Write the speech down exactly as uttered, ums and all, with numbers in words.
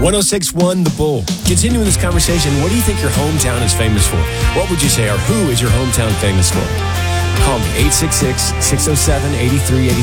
one oh six point one The Bull. Continuing this conversation, what do you think your hometown is famous for? What would you say, or who is your hometown famous for? Call me, eight six six, six oh seven, eight three eight